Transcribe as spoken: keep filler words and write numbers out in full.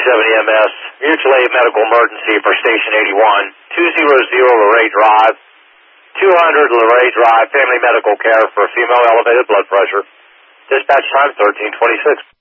seven E M S, mutual aid medical emergency for Station eighty-one, two hundred Luray Drive, two hundred Luray Drive, family medical care for female elevated blood pressure. Dispatch time thirteen twenty-six.